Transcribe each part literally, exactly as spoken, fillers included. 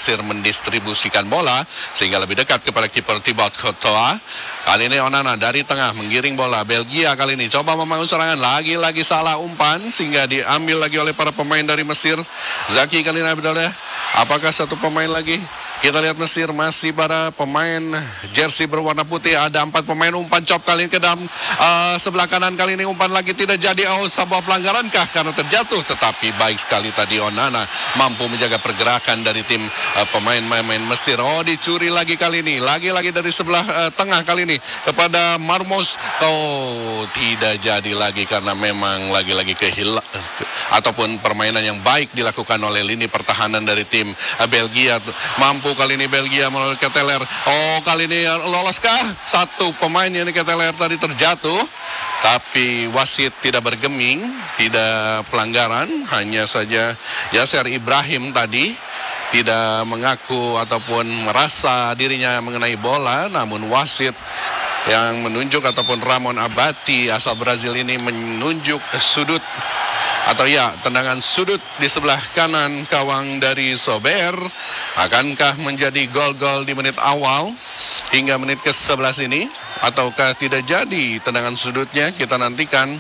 Mesir mendistribusikan bola sehingga lebih dekat kepada kiper Thibaut Courtois. Kali ini Onana dari tengah menggiring bola. Belgia kali ini coba membangun serangan, lagi-lagi salah umpan sehingga diambil lagi oleh para pemain dari Mesir. Zaki kali ini adalah apakah satu pemain lagi? Kita lihat Mesir masih pada pemain jersey berwarna putih. Ada empat pemain, umpan chop kali ini ke dalam uh, sebelah kanan. Kali ini umpan lagi tidak jadi. Oh, sebuah pelanggaran kah karena terjatuh. Tetapi baik sekali tadi Onana mampu menjaga pergerakan dari tim uh, pemain-pemain Mesir. Oh, dicuri lagi kali ini. Lagi-lagi dari sebelah uh, tengah kali ini kepada Marmos. Oh, tidak jadi lagi karena memang lagi-lagi kehilangan ke, ataupun permainan yang baik dilakukan oleh lini pertahanan dari tim uh, Belgia. Mampu kali ini Belgia melalui Ketelaere. Oh, kali ini loloskah? Satu pemain yang di Ketelaere tadi terjatuh, tapi wasit tidak bergeming, tidak pelanggaran. Hanya saja Yasser Ibrahim tadi tidak mengaku ataupun merasa dirinya mengenai bola, namun wasit yang menunjuk ataupun Ramon Abati asal Brazil ini menunjuk sudut atau ya tendangan sudut di sebelah kanan gawang dari Sober. Akankah menjadi gol-gol di menit awal hingga menit ke sebelas ini ataukah tidak jadi tendangan sudutnya? Kita nantikan.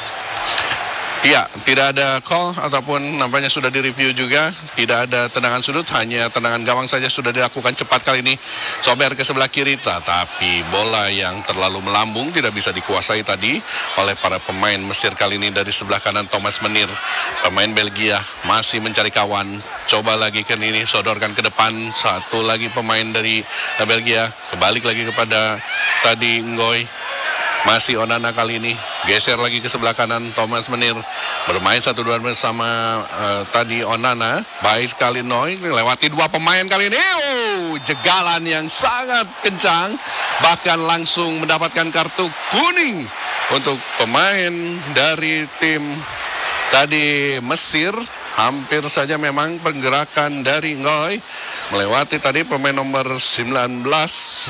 Ya, tidak ada call ataupun nampaknya sudah direview juga. Tidak ada tendangan sudut, hanya tendangan gawang saja sudah dilakukan cepat kali ini. Sober ke sebelah kiri, tapi bola yang terlalu melambung tidak bisa dikuasai tadi oleh para pemain Mesir kali ini dari sebelah kanan Thomas Menir. Pemain Belgia masih mencari kawan. Coba lagi ke ini, sodorkan ke depan. Satu lagi pemain dari Belgia. Kebalik lagi kepada tadi Ngoy. Masih Onana kali ini. Geser lagi ke sebelah kanan Thomas Menir. Bermain satu dua bersama uh, tadi Onana. Baik sekali Noy. Lewati dua pemain kali ini. Oh, jegalan yang sangat kencang. Bahkan langsung mendapatkan kartu kuning untuk pemain dari tim tadi Mesir. Hampir saja memang pergerakan dari Ngoy melewati tadi pemain nomor sembilan belas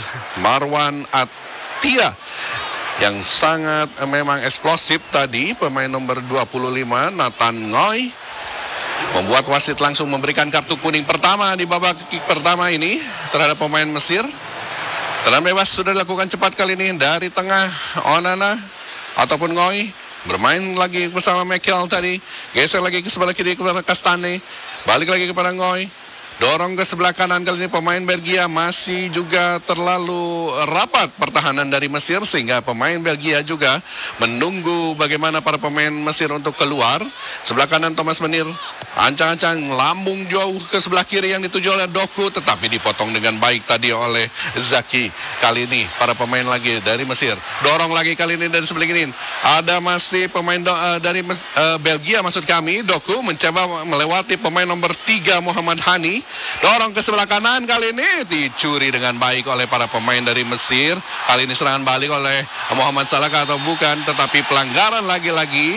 Marwan Atia yang sangat eh, memang eksplosif tadi. Pemain nomor dua puluh lima Nathan Ngoy membuat wasit langsung memberikan kartu kuning pertama di babak kick pertama ini terhadap pemain Mesir. Tendangan bebas sudah dilakukan cepat kali ini dari tengah Onana ataupun Ngoy. Bermain lagi bersama Michael tadi. Geser lagi ke sebelah kiri kepada Kastane. Balik lagi kepada Ngoy. Dorong ke sebelah kanan kali ini pemain Belgia. Masih juga terlalu rapat pertahanan dari Mesir sehingga pemain Belgia juga menunggu bagaimana para pemain Mesir untuk keluar. Sebelah kanan Thomas Menir. Ancang-ancang lambung jauh ke sebelah kiri yang dituju oleh Doku, tetapi dipotong dengan baik tadi oleh Zaki. Kali ini para pemain lagi dari Mesir. Dorong lagi kali ini dari sebelah kiri. Ada masih pemain do, uh, dari uh, Belgia maksud kami. Doku mencoba melewati pemain nomor tiga Muhammad Hani. Dorong ke sebelah kanan kali ini dicuri dengan baik oleh para pemain dari Mesir. Kali ini serangan balik oleh Muhammad Salah atau bukan, tetapi pelanggaran lagi-lagi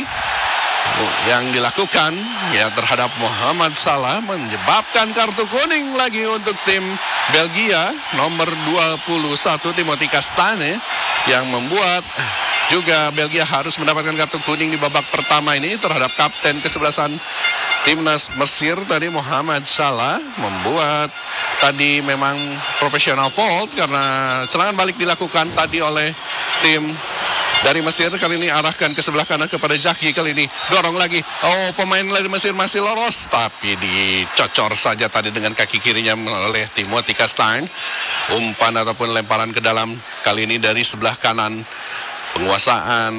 yang dilakukan ya terhadap Muhammad Salah menyebabkan kartu kuning lagi untuk tim Belgia nomor dua puluh satu Timothy Kastane yang membuat juga Belgia harus mendapatkan kartu kuning di babak pertama ini terhadap kapten kesebelasan timnas Mesir tadi Muhammad Salah. Membuat tadi memang profesional fault karena serangan balik dilakukan tadi oleh tim dari Mesir. Kali ini arahkan ke sebelah kanan kepada Zaki. Kali ini dorong lagi. Oh, pemain dari Mesir masih lolos, tapi dicocor saja tadi dengan kaki kirinya oleh Timothy Kastane. Umpan ataupun lemparan ke dalam kali ini dari sebelah kanan. Penguasaan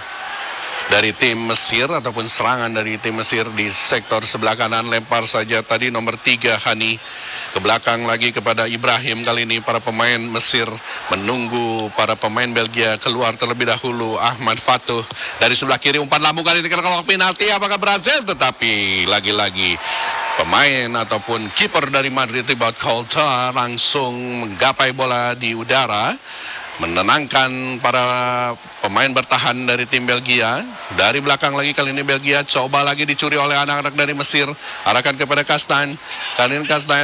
dari tim Mesir ataupun serangan dari tim Mesir di sektor sebelah kanan. Lempar saja tadi nomor tiga Hani ke belakang lagi kepada Ibrahim. Kali ini para pemain Mesir menunggu para pemain Belgia keluar terlebih dahulu. Ahmad Fatuh dari sebelah kiri, umpan lambung kali ini kalau penalti apakah Brazil, tetapi lagi-lagi pemain ataupun kiper dari Madrid Thibaut Courtois langsung menggapai bola di udara, menenangkan para pemain bertahan dari tim Belgia. Dari belakang lagi kali ini Belgia coba lagi dicuri oleh anak-anak dari Mesir. Arahkan kepada Kastane. Kali ini Kastane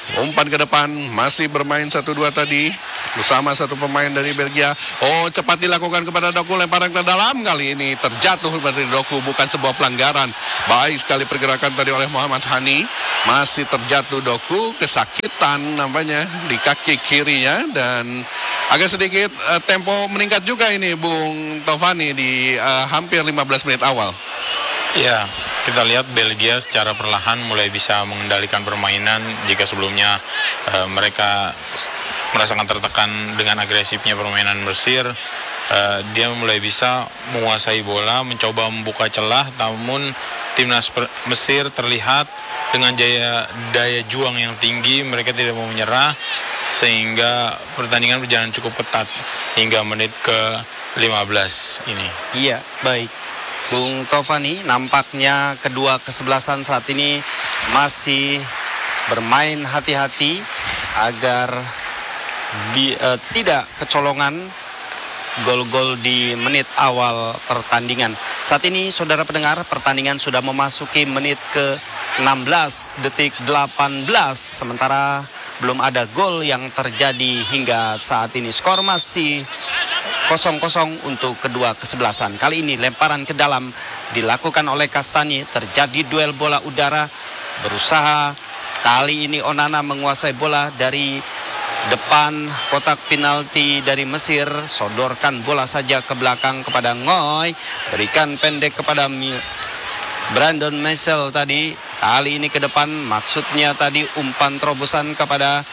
Umpan ke depan, masih bermain satu dua tadi bersama satu pemain dari Belgia. Oh, cepat dilakukan kepada Doku, lemparan ke dalam, kali ini terjatuh dari Doku, bukan sebuah pelanggaran. Baik sekali pergerakan tadi oleh Muhammad Hani. Masih terjatuh Doku, kesakitan nampaknya di kaki kirinya, dan agak sedikit uh, tempo meningkat juga ini Bung Tovani di uh, hampir lima belas menit awal. Ya, kita lihat Belgia secara perlahan mulai bisa mengendalikan permainan. Jika sebelumnya uh, mereka merasakan tertekan dengan agresifnya permainan Mesir, uh, dia mulai bisa menguasai bola, mencoba membuka celah, namun timnas Mesir terlihat dengan jaya, daya juang yang tinggi, mereka tidak mau menyerah, sehingga pertandingan berjalan cukup ketat hingga menit ke lima belas ini. Iya, baik. Bung Tovani, nampaknya kedua kesebelasan saat ini masih bermain hati-hati agar bi, uh, tidak kecolongan gol-gol di menit awal pertandingan. Saat ini saudara pendengar, pertandingan sudah memasuki menit ke enam belas, detik delapan belas, sementara belum ada gol yang terjadi hingga saat ini. Skor masih kosong kosong untuk kedua kesebelasan. Kali ini lemparan ke dalam dilakukan oleh Kastani, terjadi duel bola udara, berusaha kali ini Onana menguasai bola dari depan kotak penalti dari Mesir, sodorkan bola saja ke belakang kepada Ngoy, berikan pendek kepada Brandon Michel tadi, kali ini ke depan, maksudnya tadi umpan terobosan kepada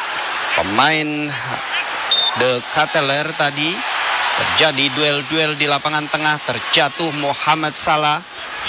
pemain De Ketelaere tadi. Terjadi duel-duel di lapangan tengah, terjatuh Mohamed Salah,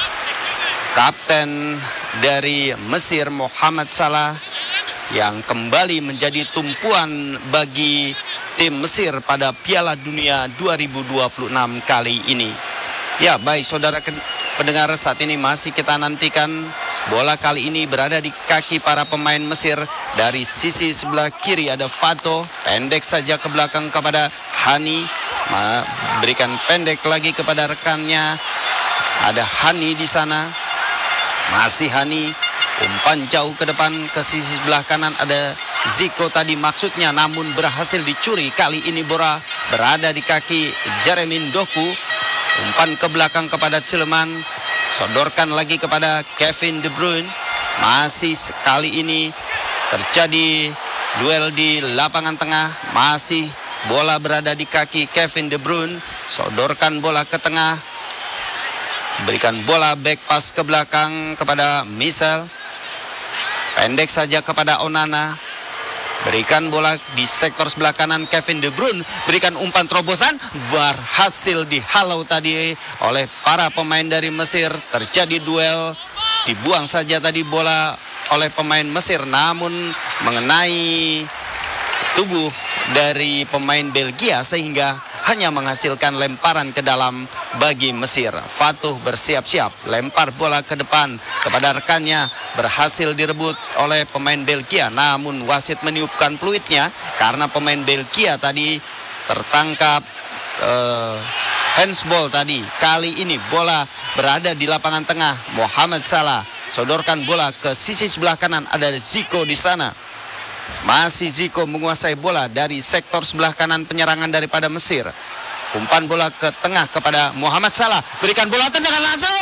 kapten dari Mesir Mohamed Salah, yang kembali menjadi tumpuan bagi tim Mesir pada Piala Dunia dua ribu dua puluh enam kali ini. Ya, baik saudara pendengar, saat ini masih kita nantikan bola kali ini berada di kaki para pemain Mesir. Dari sisi sebelah kiri ada Fato, pendek saja ke belakang kepada Hani, berikan pendek lagi kepada rekannya. Ada Hani di sana, masih Hani, umpan jauh ke depan ke sisi sebelah kanan ada Zico tadi maksudnya, namun berhasil dicuri. Kali ini bola berada di kaki Jeremy Doku, umpan ke belakang kepada Tielemans, sodorkan lagi kepada Kevin De Bruyne. Masih kali ini terjadi duel di lapangan tengah, masih bola berada di kaki Kevin De Bruyne, sodorkan bola ke tengah, berikan bola back pass ke belakang kepada Michel, pendek saja kepada Onana, berikan bola di sektor sebelah kanan Kevin De Bruyne, berikan umpan terobosan, berhasil dihalau tadi oleh para pemain dari Mesir. Terjadi duel, dibuang saja tadi bola oleh pemain Mesir, namun mengenai tubuh dari pemain Belgia sehingga hanya menghasilkan lemparan ke dalam bagi Mesir. Fatuh bersiap-siap, lempar bola ke depan kepada rekannya, berhasil direbut oleh pemain Belgia, namun wasit meniupkan peluitnya karena pemain Belgia tadi tertangkap uh, handsball tadi. Kali ini bola berada di lapangan tengah, Mohamed Salah sodorkan bola ke sisi sebelah kanan, ada Zico di sana. Masih Zico menguasai bola dari sektor sebelah kanan penyerangan daripada Mesir. Umpan bola ke tengah kepada Mohamed Salah, berikan bola tendangan langsung,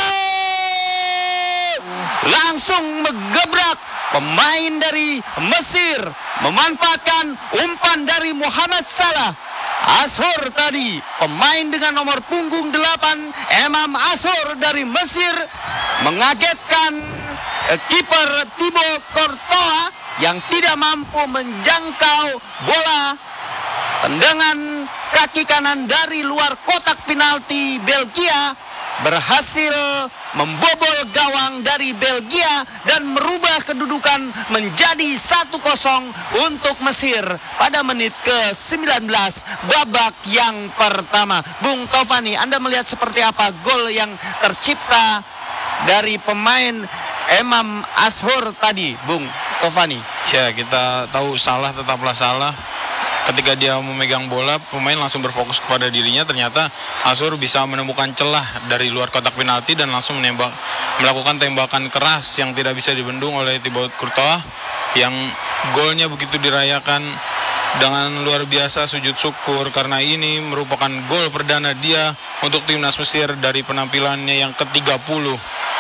oh! langsung mengebrak pemain dari Mesir, memanfaatkan umpan dari Mohamed Salah. Ashur tadi, pemain dengan nomor punggung delapan, Emam Ashur dari Mesir, mengagetkan eh, kiper Thibaut Courtois yang tidak mampu menjangkau bola. Tendangan kaki kanan dari luar kotak penalti Belgia berhasil membobol gawang dari Belgia dan merubah kedudukan menjadi satu kosong untuk Mesir pada menit ke sembilan belas babak yang pertama. Bung Tovani, Anda melihat seperti apa gol yang tercipta dari pemain Emam Ashur tadi, Bung Tovani? Ya, kita tahu salah tetaplah salah. ketika dia memegang bola, pemain langsung berfokus kepada dirinya. Ternyata Asur bisa menemukan celah dari luar kotak penalti dan langsung menembak, melakukan tembakan keras yang tidak bisa dibendung oleh Thibaut Courtois, yang golnya begitu dirayakan dengan luar biasa, sujud syukur karena ini merupakan gol perdana dia untuk timnas Mesir dari penampilannya yang ke tiga puluh.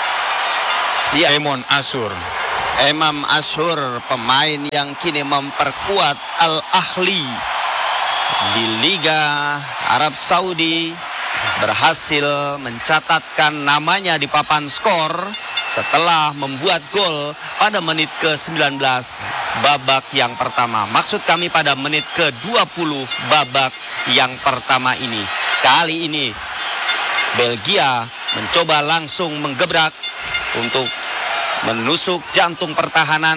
Ya. Emon Asur. Emam Ashur, pemain yang kini memperkuat Al-Ahli di Liga Arab Saudi, berhasil mencatatkan namanya di papan skor setelah membuat gol pada menit ke sembilan belas babak yang pertama. Maksud kami pada menit ke dua puluh babak yang pertama ini. Kali ini Belgia mencoba langsung menggebrak untuk menusuk jantung pertahanan.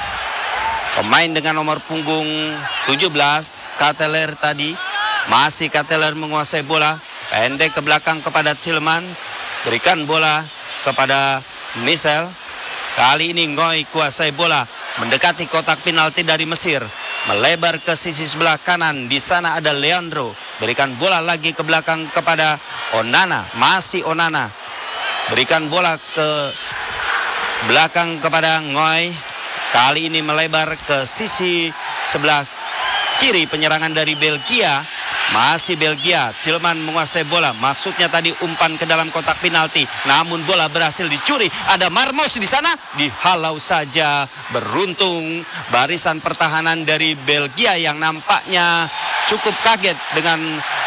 Pemain dengan nomor punggung tujuh belas, Kateler tadi. Masih Kateler menguasai bola. Pendek ke belakang kepada Tielemans. Berikan bola kepada Michel. Kali ini Ngoy kuasai bola. Mendekati kotak penalti dari Mesir. Melebar ke sisi sebelah kanan. Di sana ada Leandro. Berikan bola lagi ke belakang kepada Onana. Masih Onana. Berikan bola ke belakang kepada Ngoy. Kali ini melebar ke sisi sebelah kiri penyerangan dari Belgia. Masih Belgia. Tielemans menguasai bola. Maksudnya tadi umpan ke dalam kotak penalti. Namun bola berhasil dicuri. Ada Marmos di sana. Dihalau saja. Beruntung barisan pertahanan dari Belgia yang nampaknya cukup kaget dengan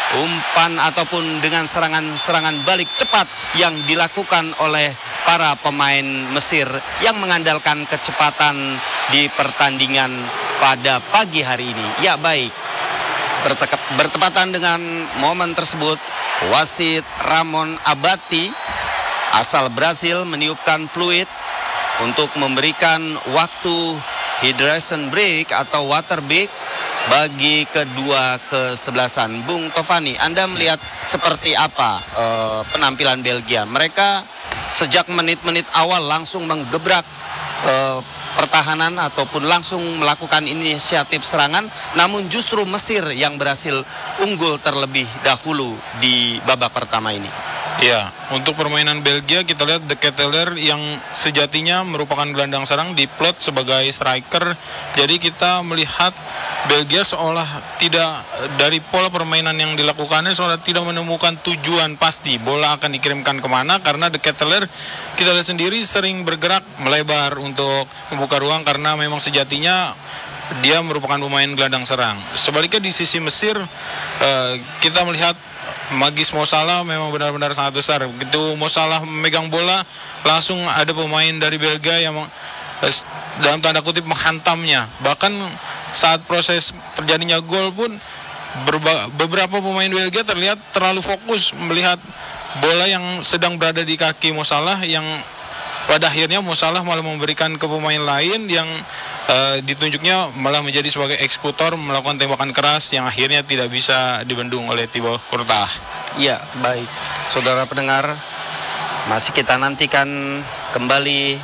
umpan ataupun dengan serangan-serangan balik cepat yang dilakukan oleh para pemain Mesir yang mengandalkan kecepatan di pertandingan pada pagi hari ini. Ya baik, Berteka- bertepatan dengan momen tersebut, wasit Ramon Abati asal Brasil meniupkan fluid untuk memberikan waktu hydration break atau water break bagi kedua kesebelasan. Bung Tovani, Anda melihat seperti apa uh, penampilan Belgia? Mereka sejak menit-menit awal langsung menggebrak uh, pertahanan ataupun langsung melakukan inisiatif serangan, namun justru Mesir yang berhasil unggul terlebih dahulu di babak pertama ini. Ya, untuk permainan Belgia kita lihat De Ketelaere yang sejatinya merupakan gelandang serang diplot sebagai striker. Jadi kita melihat Belgia seolah tidak, dari pola permainan yang dilakukannya seolah tidak menemukan tujuan pasti bola akan dikirimkan kemana, karena De Ketelaere kita lihat sendiri sering bergerak melebar untuk membuka ruang karena memang sejatinya dia merupakan pemain gelandang serang. Sebaliknya di sisi Mesir eh, kita melihat magis Mo Salah memang benar-benar sangat besar. Begitu Mo Salah memegang bola, langsung ada pemain dari Belgia yang eh, dalam tanda kutip menghantamnya. Bahkan saat proses terjadinya gol pun berba- beberapa pemain Belgia terlihat terlalu fokus melihat bola yang sedang berada di kaki Mo Salah, yang pada akhirnya Mo Salah malah memberikan ke pemain lain yang uh, ditunjuknya malah menjadi sebagai eksekutor melakukan tembakan keras yang akhirnya tidak bisa dibendung oleh Thibaut Courtois. Ya baik, saudara pendengar, masih kita nantikan kembali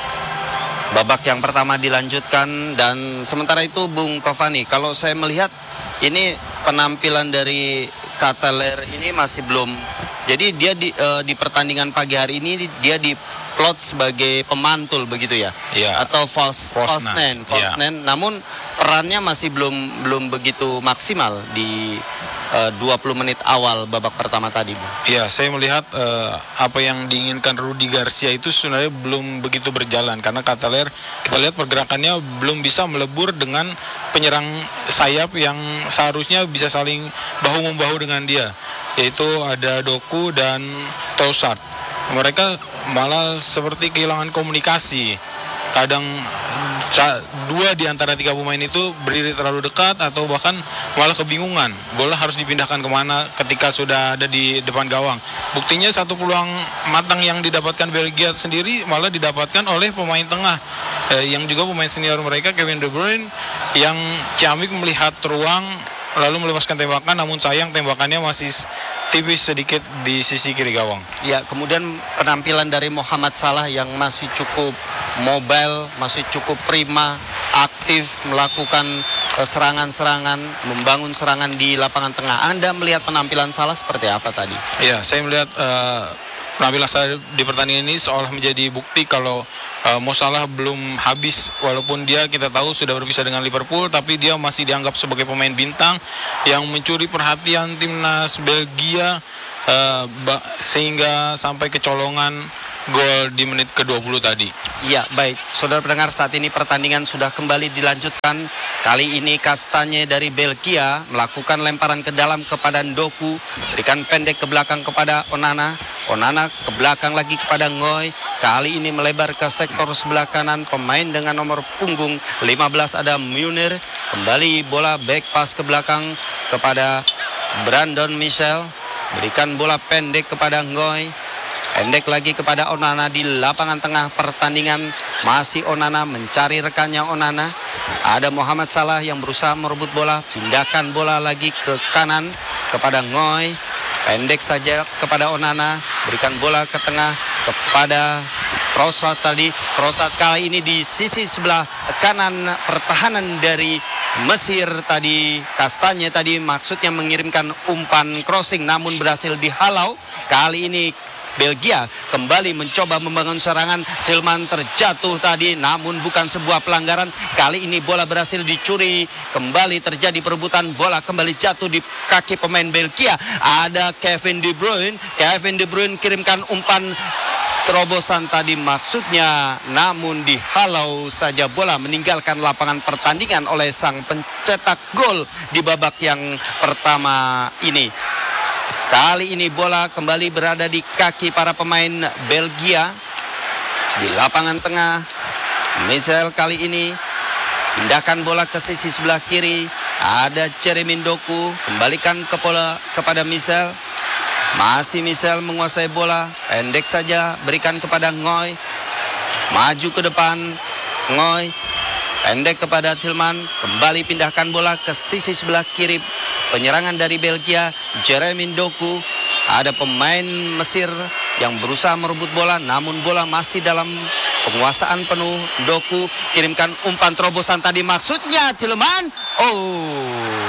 babak yang pertama dilanjutkan. Dan sementara itu Bung Tovani, kalau saya melihat ini penampilan dari Kateler ini masih belum. Jadi dia di, uh, di pertandingan pagi hari ini dia diplot sebagai pemantul begitu ya, ya. Atau false false nine, false ya. nine. Namun perannya masih belum belum begitu maksimal di uh, dua puluh menit awal babak pertama tadi, Bu. Ya, saya melihat uh, apa yang diinginkan Rudi Garcia itu sebenarnya belum begitu berjalan, karena Kateler kita lihat pergerakannya belum bisa melebur dengan penyerang sayap yang seharusnya bisa saling bahu-membahu dengan dia, yaitu ada Doku dan Trossard. Mereka malah seperti kehilangan komunikasi. Kadang dua di antara tiga pemain itu berdiri terlalu dekat atau bahkan malah kebingungan bola harus dipindahkan kemana ketika sudah ada di depan gawang. Buktinya satu peluang matang yang didapatkan Belgia sendiri malah didapatkan oleh pemain tengah eh, yang juga pemain senior mereka, Kevin De Bruyne, yang ciamik melihat ruang lalu melepaskan tembakan, namun sayang tembakannya masih tipis sedikit di sisi kiri gawang. Ya, kemudian penampilan dari Mohamed Salah yang masih cukup mobile, masih cukup prima, aktif melakukan eh, serangan-serangan, membangun serangan di lapangan tengah. Anda melihat penampilan Salah seperti apa tadi? Ya, saya melihat uh, penampilan Salah di pertandingan ini seolah menjadi bukti kalau uh, Mo Salah belum habis, walaupun dia kita tahu sudah berpisah dengan Liverpool, tapi dia masih dianggap sebagai pemain bintang yang mencuri perhatian timnas Belgia uh, ba- sehingga sampai kecolongan gol di menit ke dua puluh tadi. Ya, baik. Saudara pendengar, saat ini pertandingan sudah kembali dilanjutkan. Kali ini Kastanye dari Belgia melakukan lemparan ke dalam kepada Ndoku, berikan pendek ke belakang kepada Onana. Onana ke belakang lagi kepada Ngoy. Kali ini melebar ke sektor sebelah kanan. Pemain dengan nomor punggung lima belas ada Munir. Kembali bola back pass ke belakang kepada Brandon Michel. Berikan bola pendek kepada Ngoy. Pendek lagi kepada Onana di lapangan tengah pertandingan. Masih Onana mencari rekannya Onana. Ada Mohamed Salah yang berusaha merebut bola. Pindahkan bola lagi ke kanan kepada Ngoy. Pendek saja kepada Onana. Berikan bola ke tengah kepada Trossard tadi. Trossard kali ini di sisi sebelah kanan pertahanan dari Mesir tadi. Kastanye tadi maksudnya mengirimkan umpan crossing namun berhasil dihalau. Kali ini Belgia kembali mencoba membangun serangan. Tillman terjatuh tadi namun bukan sebuah pelanggaran. Kali ini bola berhasil dicuri. Kembali terjadi perebutan bola, kembali jatuh di kaki pemain Belgia. Ada Kevin De Bruyne. Kevin De Bruyne kirimkan umpan terobosan tadi maksudnya, namun dihalau saja bola meninggalkan lapangan pertandingan oleh sang pencetak gol di babak yang pertama ini. Kali ini bola kembali berada di kaki para pemain Belgia di lapangan tengah. Michel kali ini pindahkan bola ke sisi sebelah kiri. Ada Jeremy Doku, kembalikan ke bola kepada Michel. Masih Michel menguasai bola, pendek saja berikan kepada Ngoy. Maju ke depan Ngoy, pendek kepada Tillman. Kembali pindahkan bola ke sisi sebelah kiri. Penyerangan dari Belgia, Jeremy Doku. Ada pemain Mesir yang berusaha merebut bola, namun bola masih dalam penguasaan penuh. Doku kirimkan umpan terobosan tadi maksudnya Tillman. Oh,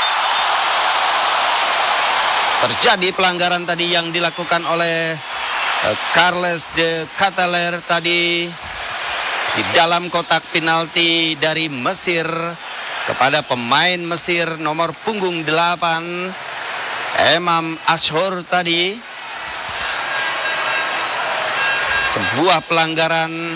terjadi pelanggaran tadi yang dilakukan oleh uh, Carles de Cataler tadi di dalam kotak penalti dari Mesir kepada pemain Mesir nomor punggung delapan Emam Ashur tadi. Sebuah pelanggaran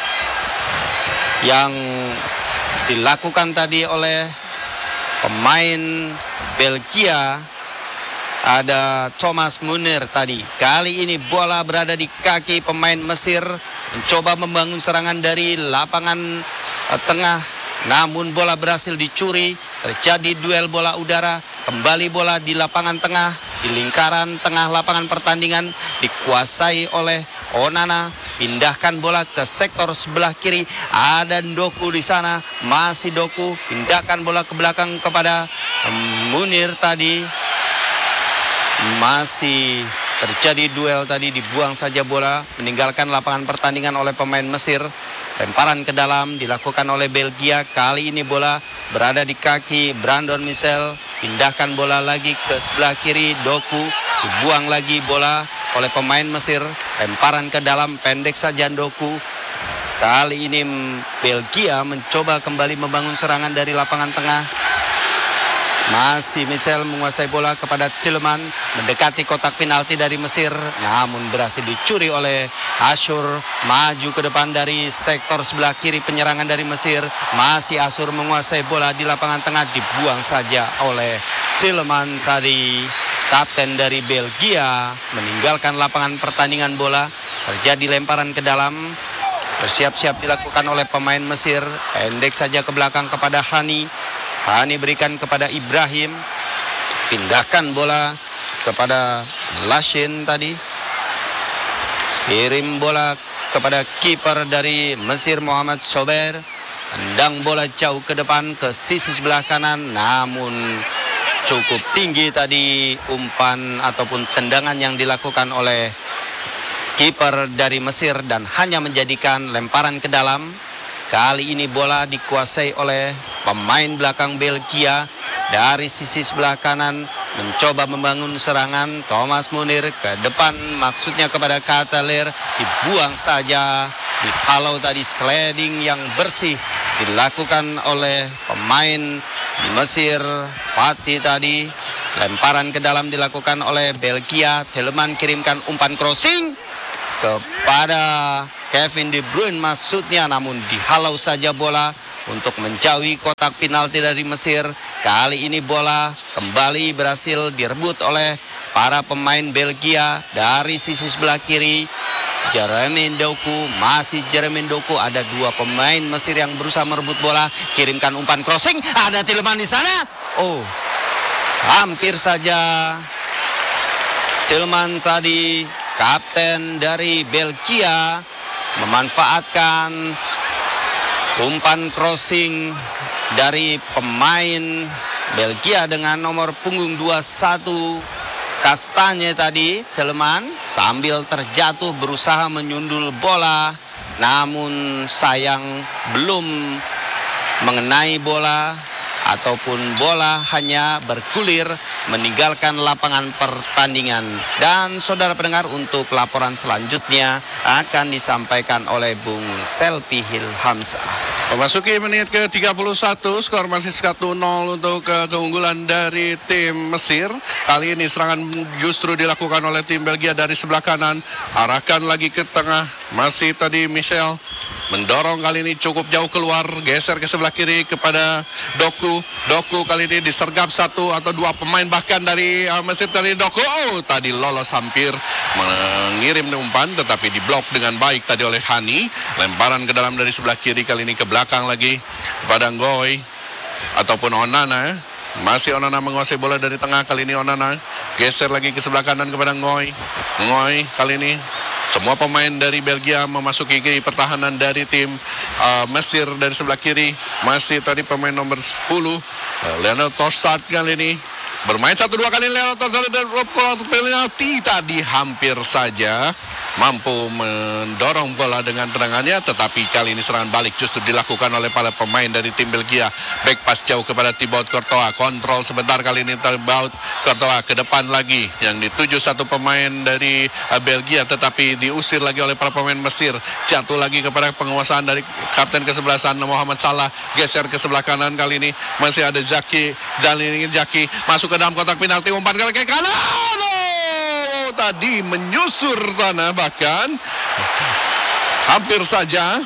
yang dilakukan tadi oleh pemain Belgia. Ada Thomas Munir tadi. Kali ini bola berada di kaki pemain Mesir, mencoba membangun serangan dari lapangan uh, tengah, namun bola berhasil dicuri. Terjadi duel bola udara. Kembali bola di lapangan tengah, di lingkaran tengah lapangan pertandingan, dikuasai oleh Onana. Pindahkan bola ke sektor sebelah kiri. Ada Doku di sana. Masih Doku. Pindahkan bola ke belakang kepada Munir tadi. Masih terjadi duel tadi, dibuang saja bola, meninggalkan lapangan pertandingan oleh pemain Mesir. Lemparan ke dalam dilakukan oleh Belgia. Kali ini bola berada di kaki Brandon Michel. Pindahkan bola lagi ke sebelah kiri Doku. Dibuang lagi bola oleh pemain Mesir. Lemparan ke dalam, pendek saja Doku. Kali ini Belgia mencoba kembali membangun serangan dari lapangan tengah. Masih Michel menguasai bola kepada Tillman, mendekati kotak penalti dari Mesir, namun berhasil dicuri oleh Ashur. Maju ke depan dari sektor sebelah kiri penyerangan dari Mesir. Masih Ashur menguasai bola di lapangan tengah, dibuang saja oleh Tillman tadi. Kapten dari Belgia meninggalkan lapangan pertandingan bola. Terjadi lemparan ke dalam, bersiap-siap dilakukan oleh pemain Mesir. Pendek saja ke belakang kepada Hani. Hani berikan kepada Ibrahim. Pindahkan bola kepada Lashin tadi. Kirim bola kepada kiper dari Mesir Mohamed Sober. Tendang bola jauh ke depan ke sisi sebelah kanan. Namun cukup tinggi tadi umpan ataupun tendangan yang dilakukan oleh kiper dari Mesir dan hanya menjadikan lemparan ke dalam. Kali ini bola dikuasai oleh pemain belakang Belgia. Dari sisi sebelah kanan mencoba membangun serangan. Thomas Munir ke depan, maksudnya kepada Katalir, dibuang saja. Dihalau tadi, sliding yang bersih dilakukan oleh pemain Mesir. Fatih tadi, lemparan ke dalam dilakukan oleh Belgia. Telemann kirimkan umpan crossing kepada Kevin De Bruyne maksudnya, namun dihalau saja bola untuk menjauhi kotak penalti dari Mesir. Kali ini bola kembali berhasil direbut oleh para pemain Belgia dari sisi sebelah kiri. Jeremy Doku, masih Jeremy Doku, ada dua pemain Mesir yang berusaha merebut bola. Kirimkan umpan crossing, ada Telemann di sana. Oh, hampir saja Telemann tadi, kapten dari Belgia, memanfaatkan umpan crossing dari pemain Belgia dengan nomor punggung dua puluh satu Kastanye tadi. Telemann sambil terjatuh berusaha menyundul bola, namun sayang belum mengenai bola, ataupun bola hanya bergulir meninggalkan lapangan pertandingan. Dan saudara pendengar, untuk laporan selanjutnya akan disampaikan oleh Bung Selpi Hilhamzah. Memasuki menit ke tiga puluh satu, skor masih satu nol untuk uh, keunggulan dari tim Mesir. Kali ini serangan justru dilakukan oleh tim Belgia dari sebelah kanan. Arahkan lagi ke tengah, masih tadi Michel mendorong, kali ini cukup jauh keluar, geser ke sebelah kiri kepada Doku. Doku kali ini disergap satu atau dua pemain bahkan dari uh, Mesir tadi. Doku, oh tadi lolos, hampir mengirim umpan tetapi diblok dengan baik tadi oleh Hani. Lemparan ke dalam dari sebelah kiri, kali ini ke belakang lagi kepada Ngoy ataupun Onana. Masih Onana menguasai bola dari tengah, kali ini Onana geser lagi ke sebelah kanan kepada Ngoy. Ngoy kali ini, semua pemain dari Belgia memasuki ke pertahanan dari tim uh, Mesir dari sebelah kiri. Masih tadi pemain nomor sepuluh, uh, Leonel Trossard kali ini bermain satu dua kali. Leonel Trossard dan penalti tadi hampir saja mampu mendorong bola dengan tendangannya, tetapi kali ini serangan balik justru dilakukan oleh para pemain dari tim Belgia. Back pass jauh kepada Thibaut Courtois, kontrol sebentar, kali ini Thibaut Courtois ke depan lagi, yang dituju satu pemain dari uh, Belgia tetapi diusir lagi oleh para pemain Mesir. Jatuh lagi kepada penguasaan dari kapten kesebelasan Mohamed Salah, geser ke sebelah kanan, kali ini masih ada Zaki. Jalini Zaki masuk ke dalam kotak penalti, umpan kali ke kanan. Tadi menyusur tanah, bahkan hampir saja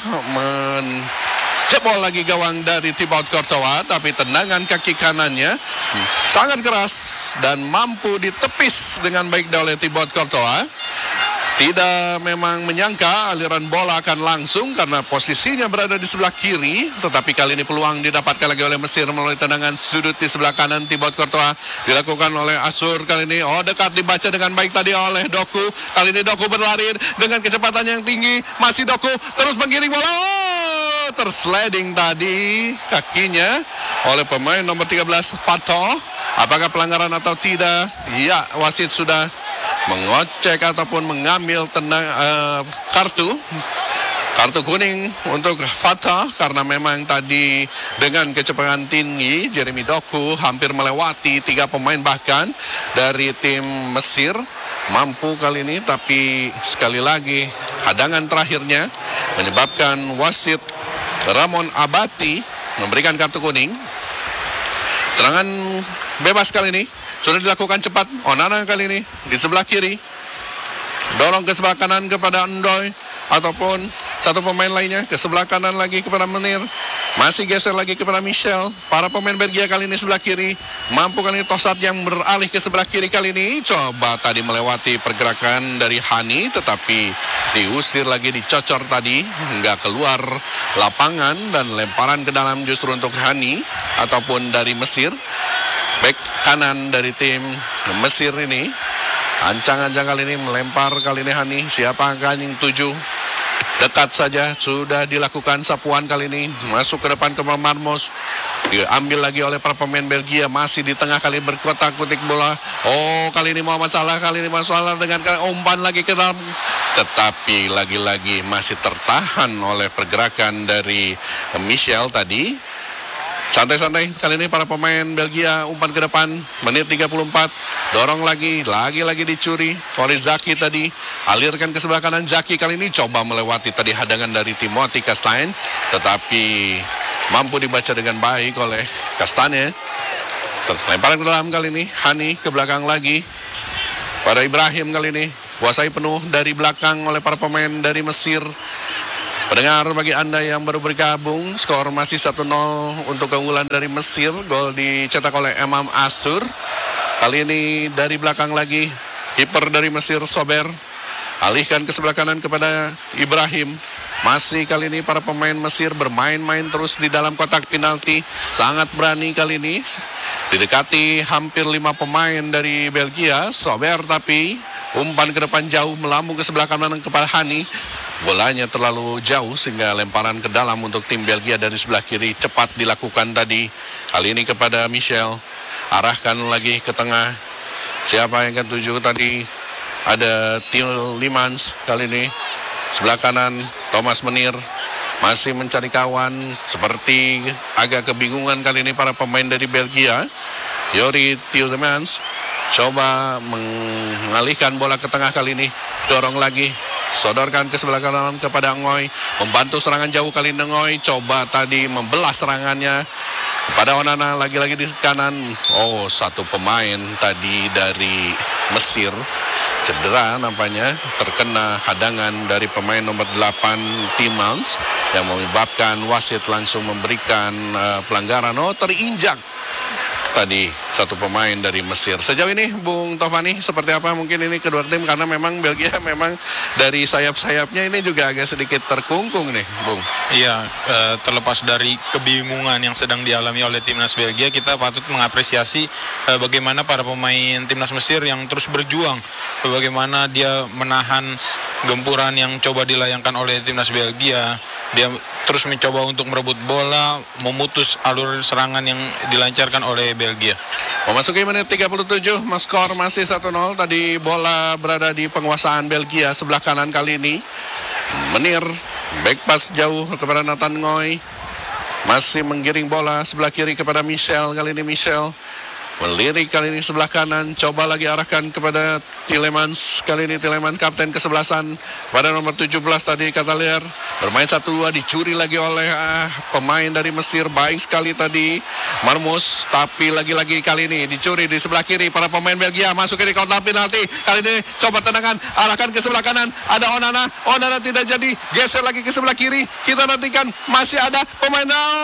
menjebol lagi gawang dari Thibaut Courtois, tapi tendangan kaki kanannya sangat keras dan mampu ditepis dengan baik oleh Thibaut Courtois. Tidak memang menyangka aliran bola akan langsung karena posisinya berada di sebelah kiri, tetapi kali ini peluang didapatkan lagi oleh Mesir melalui tendangan sudut di sebelah kanan. Thibaut Courtois dilakukan oleh Asur, kali ini oh dekat dibaca dengan baik tadi oleh Doku. Kali ini Doku berlari dengan kecepatan yang tinggi, masih Doku terus menggiring bola. Oh, tersliding tadi kakinya oleh pemain nomor tiga belas Fatah. Apakah pelanggaran atau tidak? Ya, wasit sudah mengocek ataupun mengambil tenang uh, kartu kartu kuning untuk Fatah karena memang tadi dengan kecepatan tinggi Jeremy Doku hampir melewati tiga pemain bahkan dari tim Mesir. Mampu kali ini, tapi sekali lagi hadangan terakhirnya menyebabkan wasit Ramon Abati memberikan kartu kuning. Tendangan bebas kali ini sudah dilakukan cepat. Onana kali ini di sebelah kiri, dorong ke sebelah kanan kepada Ndoy ataupun satu pemain lainnya ke sebelah kanan lagi kepada Menir, masih geser lagi kepada Michel. Para pemain Belgia kali ini sebelah kiri, mampu kali ini Trossard yang beralih ke sebelah kiri. Kali ini coba tadi melewati pergerakan dari Hani, tetapi diusir lagi, dicocor tadi hingga keluar lapangan dan lemparan ke dalam justru untuk Hani ataupun dari Mesir. Back kanan dari tim Mesir ini ancang-ancang kali ini melempar, kali ini Hani, siapa akan yang tuju? Dekat saja sudah dilakukan sapuan, kali ini masuk ke depan ke Marmos. Diambil lagi oleh para pemain Belgia, masih di tengah kali berkotak-kutik bola. Oh, kali ini Muhammad Salah, kali ini Muhammad Salah dengan umpan lagi ke dalam. Tetapi lagi-lagi masih tertahan oleh pergerakan dari Michel tadi. Santai-santai kali ini para pemain Belgia umpan ke depan. Menit tiga puluh empat. Dorong lagi, lagi-lagi dicuri oleh Zaki tadi. Alirkan ke sebelah kanan Zaki kali ini coba melewati tadi hadangan dari Timothy Castagne. Tetapi mampu dibaca dengan baik oleh Castagne. Lemparan ke dalam kali ini. Hani ke belakang lagi. Pada Ibrahim kali ini. Kuasai penuh dari belakang oleh para pemain dari Mesir. Pendengar, bagi Anda yang baru bergabung, skor masih satu nol untuk keunggulan dari Mesir. Gol dicetak oleh Emam Asur. Kali ini dari belakang lagi. Kiper dari Mesir, Sober. Alihkan ke sebelah kanan kepada Ibrahim. Masih kali ini para pemain Mesir bermain-main terus di dalam kotak penalti. Sangat berani kali ini. Didekati hampir lima pemain dari Belgia. Sober tapi umpan ke depan jauh, melambung ke sebelah kanan kepada Hani. Bolanya terlalu jauh sehingga lemparan ke dalam untuk tim Belgia dari sebelah kiri. Cepat dilakukan tadi. Kali ini kepada Michel. Arahkan lagi ke tengah. Siapa yang akan tuju tadi? Ada Tielemans kali ini. Sebelah kanan Thomas Menir masih mencari kawan, seperti agak kebingungan kali ini para pemain dari Belgia. Yori Tielemans coba mengalihkan bola ke tengah kali ini, dorong lagi, sodorkan ke sebelah kanan kepada Ngoy, membantu serangan jauh kali ini. Ngoy coba tadi membelah serangannya kepada Onana, lagi-lagi di kanan. Oh, satu pemain tadi dari Mesir cedera nampaknya, terkena hadangan dari pemain nomor delapan Tielemans yang menyebabkan wasit langsung memberikan uh, pelanggaran. Oh, terinjak tadi satu pemain dari Mesir. Sejauh ini Bung Tovani, seperti apa mungkin ini kedua tim, karena memang Belgia memang dari sayap-sayapnya ini juga agak sedikit terkungkung nih, Bung. Iya, eh, terlepas dari kebingungan yang sedang dialami oleh timnas Belgia, kita patut mengapresiasi eh, bagaimana para pemain timnas Mesir yang terus berjuang, bagaimana dia menahan gempuran yang coba dilayangkan oleh timnas Belgia. Dia terus mencoba untuk merebut bola, memutus alur serangan yang dilancarkan oleh Belgia. Memasuki menit tiga puluh tujuh, skor masih satu nol. Tadi bola berada di penguasaan Belgia sebelah kanan kali ini. Menir, back pass jauh kepada Nathan Ngoy. Masih menggiring bola sebelah kiri kepada Michel. Kali ini Michel melirik kali ini sebelah kanan, coba lagi arahkan kepada Tielemans. Kali ini Tielemans kapten kesebelasan pada nomor tujuh belas tadi Katalier. Bermain satu dua, dicuri lagi oleh ah, pemain dari Mesir. Baik sekali tadi Marmus, tapi lagi-lagi kali ini dicuri di sebelah kiri para pemain Belgia. Masuk ke di kotak penalti. Kali ini coba tendangan, arahkan ke sebelah kanan. Ada Onana, Onana tidak jadi, geser lagi ke sebelah kiri. Kita nantikan masih ada pemain.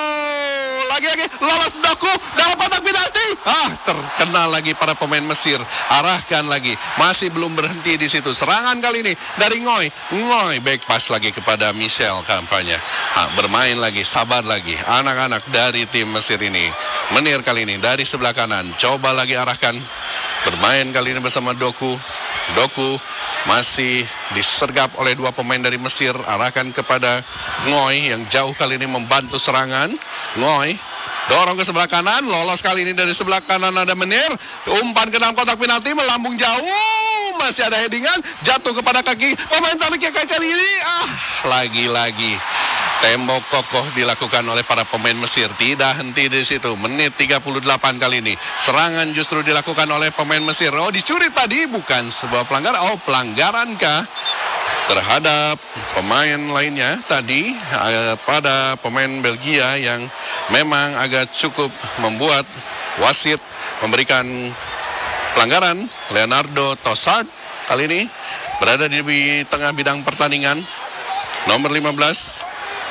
Oh, lagi-lagi lolos Doku dalam kotak penalti. Ah, terkena lagi para pemain Mesir. Arahkan lagi, masih belum berhenti di situ. Serangan kali ini dari Ngoy. Ngoy back pass lagi kepada Michel kampanye. Ah, bermain lagi, sabar lagi anak-anak dari tim Mesir ini. Menir kali ini dari sebelah kanan, coba lagi arahkan. Bermain kali ini bersama Doku. Doku masih disergap oleh dua pemain dari Mesir. Arahkan kepada Ngoy yang jauh kali ini membantu serangan. Ngoy dorong ke sebelah kanan, lolos kali ini dari sebelah kanan ada Menir. Umpan ke dalam kotak penalti, melambung jauh. Masih ada headingan, jatuh kepada kaki pemain tarik kali ini. Ah, lagi-lagi tembok kokoh dilakukan oleh para pemain Mesir. Tidak henti di situ. Menit tiga puluh delapan kali ini. Serangan justru dilakukan oleh pemain Mesir. Oh, dicuri tadi, bukan sebuah pelanggaran. Oh, pelanggaran kah terhadap pemain lainnya tadi eh, pada pemain Belgia yang memang agak cukup membuat wasit memberikan pelanggaran. Leonardo Trossard kali ini berada di tengah bidang pertandingan, nomor lima belas.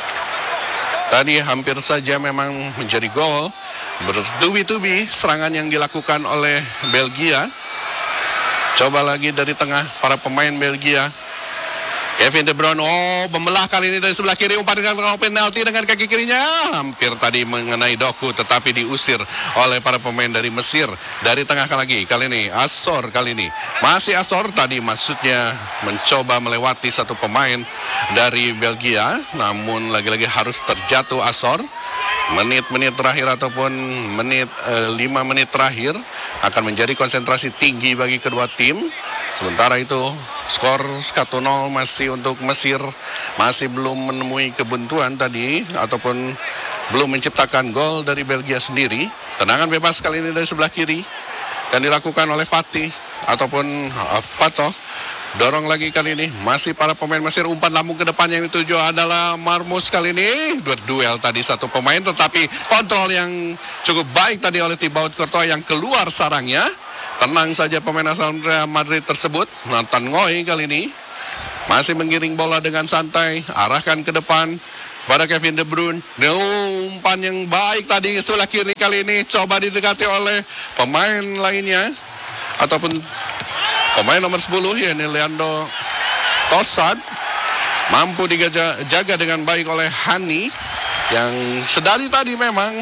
Tadi hampir saja memang menjadi gol. Bertubi-tubi serangan yang dilakukan oleh Belgia. Coba lagi dari tengah para pemain Belgia. Kevin De Bruyne, oh, membelah kali ini dari sebelah kiri, umpan dengan penalti dengan kaki kirinya. Hampir tadi mengenai Doku, tetapi diusir oleh para pemain dari Mesir. Dari tengah lagi, kali ini Asor kali ini. Masih Asor tadi maksudnya mencoba melewati satu pemain dari Belgia. Namun lagi-lagi harus terjatuh Asor. menit-menit terakhir ataupun menit eh, lima menit terakhir akan menjadi konsentrasi tinggi bagi kedua tim. Sementara itu skor satu nol masih untuk Mesir, masih belum menemui kebuntuan tadi ataupun belum menciptakan gol dari Belgia sendiri. Tendangan bebas kali ini dari sebelah kiri dan dilakukan oleh Fatih ataupun uh, Fatoh. Dorong lagi kali ini, masih para pemain Mesir, umpan lambung ke depan yang dituju adalah Marmus kali ini. Berduel tadi satu pemain, tetapi kontrol yang cukup baik tadi oleh Thibaut Courtois yang keluar sarangnya. Tenang saja pemain asal Real Madrid tersebut. Nathan Ngoy kali ini masih menggiring bola dengan santai, arahkan ke depan pada Kevin De Bruyne. Umpan yang baik tadi sebelah kiri kali ini, coba didekati oleh pemain lainnya ataupun pemain nomor sepuluh, yakni Leandro Trossard. Mampu dijaga dengan baik oleh Hani yang sedari tadi memang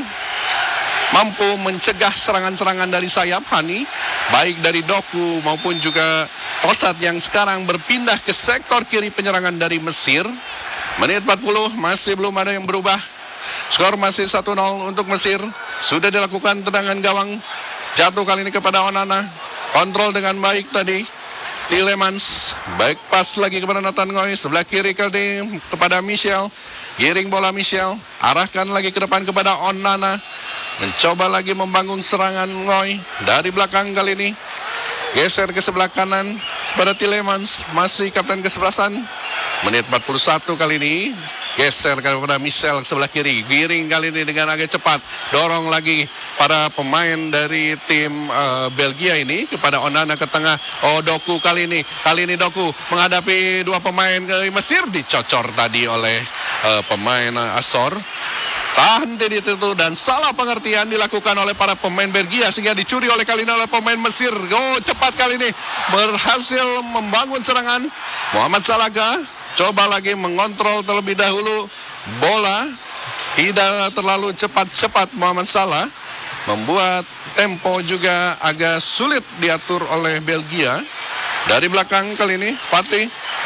mampu mencegah serangan-serangan dari sayap Hani, baik dari Doku maupun juga Trossard yang sekarang berpindah ke sektor kiri penyerangan dari Mesir. Menit empat puluh masih belum ada yang berubah. Skor masih satu nol untuk Mesir. Sudah dilakukan tendangan gawang, jatuh kali ini kepada Onana. Kontrol dengan baik tadi Tielemans, baik pas lagi kepada Nathan Ngoy, sebelah kiri kali kepada Michel, giring bola Michel, arahkan lagi ke depan kepada Onana, mencoba lagi membangun serangan Ngoy dari belakang kali ini, geser ke sebelah kanan kepada Tielemans, masih kapten kesebelasan. Menit empat puluh satu kali ini, geser kepada Michel sebelah kiri, giring kali ini dengan agak cepat, dorong lagi para pemain dari tim uh, Belgia ini kepada Onana ke tengah. Oh, Doku kali ini, kali ini Doku menghadapi dua pemain dari Mesir, dicocor tadi oleh uh, pemain uh, Asor. Tahan tadi itu dan salah pengertian dilakukan oleh para pemain Belgia sehingga dicuri oleh kali ini oleh pemain Mesir. Oh, cepat kali ini berhasil membangun serangan. Mohamed Salah coba lagi mengontrol terlebih dahulu bola, tidak terlalu cepat-cepat Mohamed Salah, membuat tempo juga agak sulit diatur oleh Belgia. Dari belakang kali ini Fatih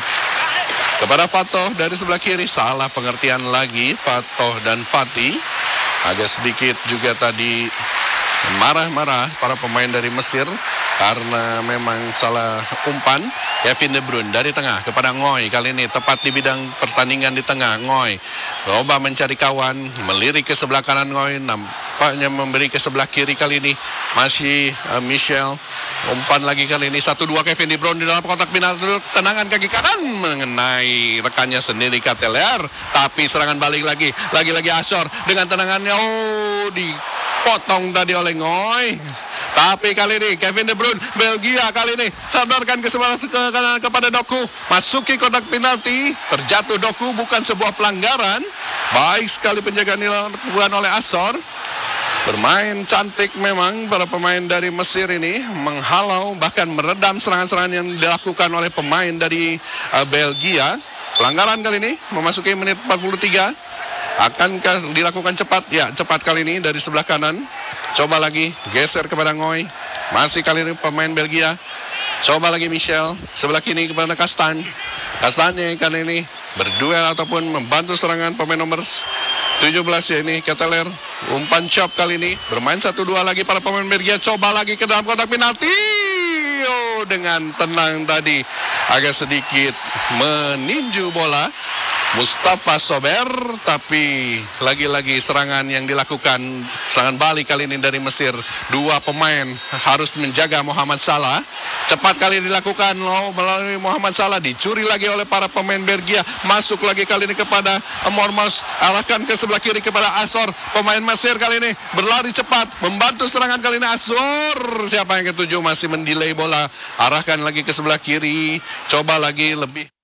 kepada Fatoh dari sebelah kiri, salah pengertian lagi Fatoh dan Fatih. Agak sedikit juga tadi marah-marah para pemain dari Mesir karena memang salah umpan. Kevin De Bruyne dari tengah kepada Ngoy, kali ini tepat di bidang pertandingan di tengah. Ngoy coba mencari kawan, melirik ke sebelah kanan. Ngoy nampaknya memberi ke sebelah kiri kali ini, masih uh, Michel. Umpan lagi kali ini satu dua Kevin De Bruyne di dalam kotak penalti, tendangan kaki kanan mengenai rekannya sendiri Kateler, tapi serangan balik lagi, lagi-lagi Asor dengan tendangannya, oh dipotong tadi oleh Ngoy. Tapi kali ini Kevin De Bruyne Belgia kali ini sadarkan ke sebelah ke kanan kepada Doku, masuki kotak penalti, terjatuh Doku, bukan sebuah pelanggaran. Baik sekali penjagaan dilakukan oleh Asor. Bermain cantik memang para pemain dari Mesir ini, menghalau bahkan meredam serangan-serangan yang dilakukan oleh pemain dari uh, Belgia. Pelanggaran kali ini memasuki menit empat puluh tiga. Akankah dilakukan cepat? Ya, cepat kali ini dari sebelah kanan. Coba lagi geser kepada Ngoy. Masih kali ini pemain Belgia. Coba lagi Michel sebelah kiri kepada Kastan. Kastannya kali ini berduel ataupun membantu serangan pemain nomor tujuh belas, ya ini Keteler. Umpan chop kali ini bermain satu dua lagi para pemain Belgia. Coba lagi ke dalam kotak penalti. Oh, dengan tenang tadi agak sedikit meninju bola Mustafa Sober, tapi lagi-lagi serangan yang dilakukan, serangan balik kali ini dari Mesir. Dua pemain harus menjaga Mohamed Salah. Cepat kali dilakukan loh melalui Mohamed Salah, dicuri lagi oleh para pemain Belgia. Masuk lagi kali ini kepada Mormos, arahkan ke sebelah kiri kepada Asor. Pemain Mesir kali ini berlari cepat, membantu serangan kali ini Asor. Siapa yang ketujuh masih mendelay bola, arahkan lagi ke sebelah kiri. Coba lagi lebih